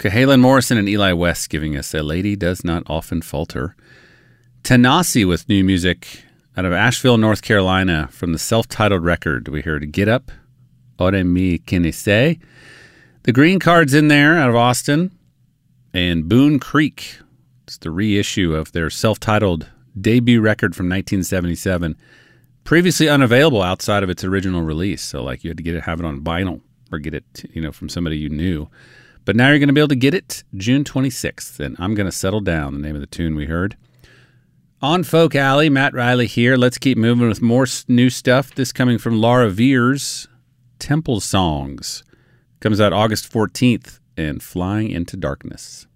Cahalan Morrison and Eli West giving us A Lady Does Not Often Falter. Tanasi with new music out of Asheville, North Carolina, from the self-titled record. We heard Get Up, Ore Mi Kinese. The Green Card's in there out of Austin. And Boone Creek. It's the reissue of their self-titled debut record from 1977. Previously unavailable outside of its original release. So like you had to have it on vinyl or get it, from somebody you knew. But now you're going to be able to get it June 26th. And I'm going to Settle Down, the name of the tune we heard. On Folk Alley, Matt Riley here. Let's keep moving with more new stuff. This coming from Laura Veirs, Temple Songs. Comes out August 14th and Flying into Darkness.